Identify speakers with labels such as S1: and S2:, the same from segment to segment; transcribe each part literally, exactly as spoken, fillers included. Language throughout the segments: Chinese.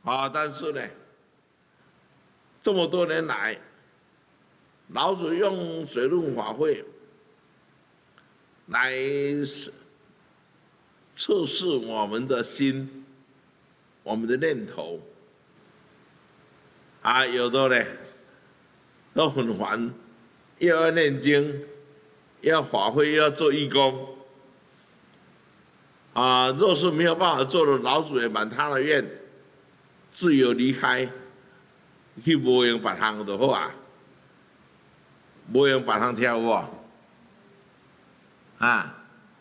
S1: 啊，但是呢，这么多年来，老子用水陆法会来测试我们的心、我们的念头。啊，有的呢都很烦，又要念经，又要法会，又要做义工。啊，若是没有办法做的，老子也满他的愿，自由离开，去无用别项就好啊，无用别项跳舞啊，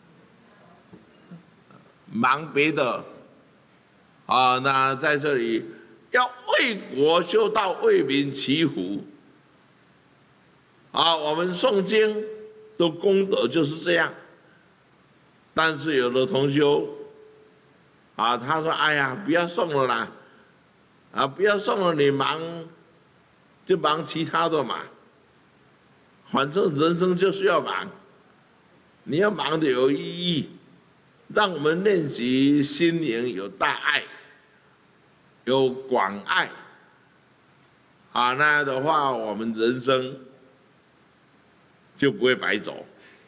S1: 忙别的啊。那在这里要为国修道，为民祈福啊。我们诵经的功德就是这样。但是有的同修啊，他说：“哎呀，不要送了啦，啊，不要送了，你忙就忙其他的嘛，反正人生就是要忙，你要忙的有意义，让我们练习心灵有大爱，有广爱，啊，那样的话，我们人生就不会白走。”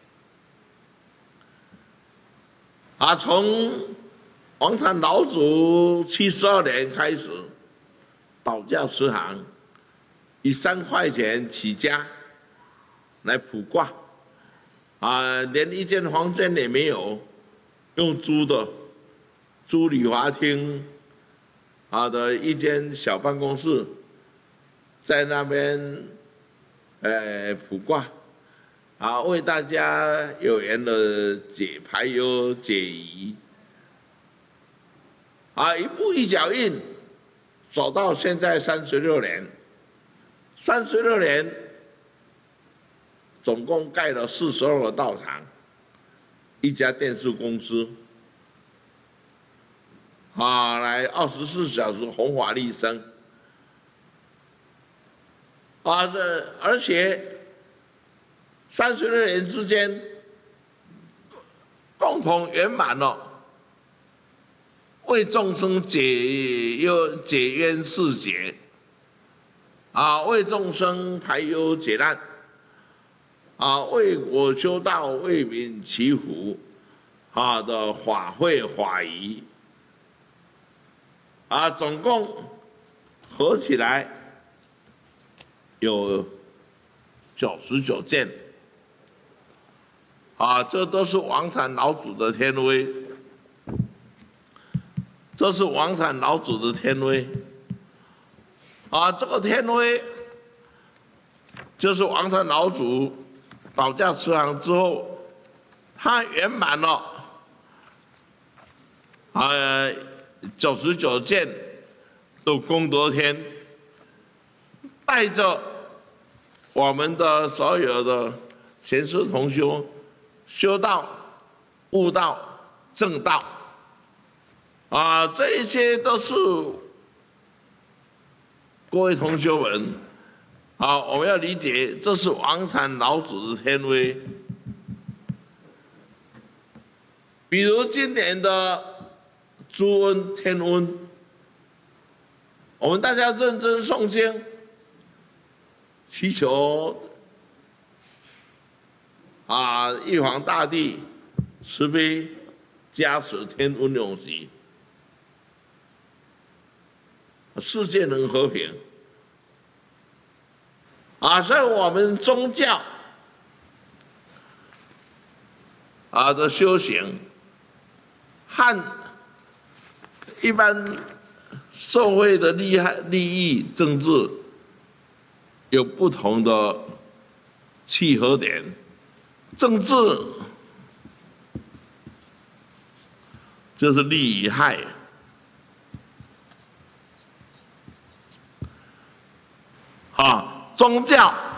S1: 啊，从王禅老祖七十二年开始，倒驾慈航，以三块钱起家来卜卦，啊，连一间房间也没有，用租的，租礼华厅啊的一间小办公室，在那边呃卜卦。啊，为大家有缘的解排忧解疑，啊，一步一脚印，走到现在三十六年，三十六年，总共盖了四十二个道场，一家电视公司，啊，来二十四小时弘法利生，啊，这而且。三十六年之间，共同圆满了为众生解忧解冤释结，啊，为众生排忧解难，啊，为国修道，为民祈福，啊的法会法仪，啊，总共合起来有九十九件。啊，这都是王禅老祖的天威，这是王禅老祖的天威。啊，这个天威就是王禅老祖倒驾慈航之后，他圆满了啊九十九件的功德天，带着我们的所有的贤士同修。修道、悟道、正道，啊，这一切都是各位同学们，啊，我们要理解，这是王禅老祖的天威。比如今年的朱温天温，我们大家认真诵经，祈求。啊！玉皇大帝慈悲加持天温永吉，世界能和平。啊，所以我们宗教啊的修行和一般社会的利害利益政治有不同的契合点。政治就是利与害，啊，宗教